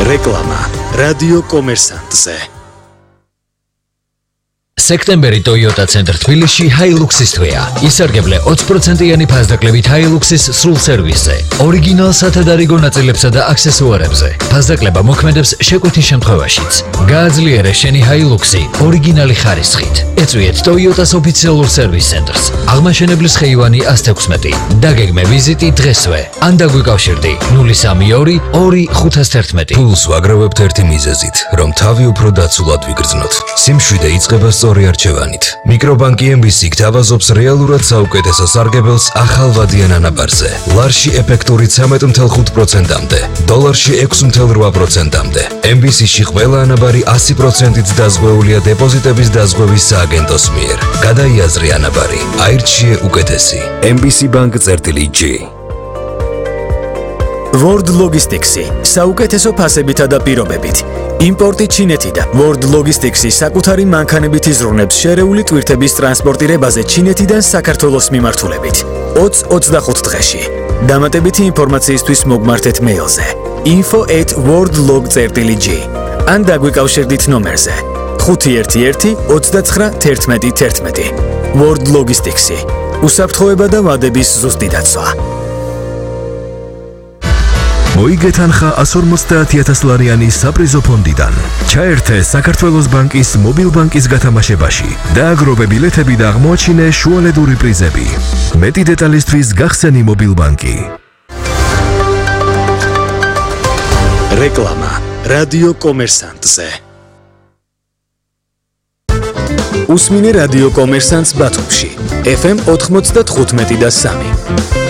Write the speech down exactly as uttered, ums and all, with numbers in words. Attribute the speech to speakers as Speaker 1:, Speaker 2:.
Speaker 1: რეკლამა რადიო კომერსანტზე.
Speaker 2: სექტემბერი Toyota Center თბილისში Hilux-ის თვეა. ისარგებლე ოცი პროცენტიანი ფასდაკლებით Hilux-ის სრულ სერვისზე, ორიგინალ სათადარიგო ნაწილებსა და აქსესუარებზე. ფასდაკლება მოქმედებს შეკვეთის შემთხვევაშიც. გააძლიერე შენი Hilux-ი ორიგინალი ხარისხით. ეწვიეთ Toyota-s ოფიციალურ სერვის ცენტრს. აღმაშენებლის ხეივანი ათას თექვსმეტი. დაგეგმე ვიზიტი დღესვე. ან დაგვიკავშირდი ნული სამი ორი ორი ხუთას თერთმეტი.
Speaker 3: ფულს ვაგროვებთ ერთი მიზეზით, რომ თავი უფრო დაცულად ვიგრძნოთ. სიმშვიდე იწყება სწორი არჩევანით. მიკრობანკი ემ ბი სი გთავაზობს რეალურად საუკეთესო სარგებელს ახალ ვადიან ანაბარზე. ლარში ეფექტური ცამეტი ათეული ხუთი პროცენტამდე, დოლარში ექვსი ათეული რვა პროცენტამდე. ემ ბი სი-ში ყველა ანაბარი ასი პროცენტით დაზღვეულია დეპოზიტების დაზღვევის სააგენტოს მიერ. გადაიაზრე ანაბარი, აირჩიე უკეთესი. ემ ბი სი Bank წერტილი ჯი.
Speaker 1: World Logistics-ი საუკეთესო ფასებითა და პირობებით. იმპორტი ჩინეთიდან. World Logistics-ი საკუთარი მანქანებით იზრუნებს შერეული ტვირთების ტრანსპორტირებაზე ჩინეთიდან საქართველოს მიმართულებით. ოცი ოცდახუთ დღეში. დამატებითი ინფორმაციისთვის მოგმართეთ მეილზე info at worldlog წერტილი ჯი ან დაგვიკავშირდით ნომერზე ხუთი ერთი ერთი ოცდაცხრა თერთმეტი თერთმეტი. World Logistics-ი უსაფრთხოება და ვადების ზუსტი დაცვა.
Speaker 4: მოიგეთ თანხა ასი hundred fifty thousand ლარიანი საპრიზო ფონდიდან. ჩაერთე საქართველოს ბანკის მობილ ბანკის გათამაშებაში. დააგროვე ბილეთები და აღმოაჩინე შუალედური პრიზები. მეტი დეტალისთვის გახსენი მობილ ბანკი.
Speaker 1: რეკლამა რადიო კომერსანტზე. უსმინე რადიო კომერსანტს ბათუმში. ეფ ემ ოთხმოცდათხუთმეტი და სამი.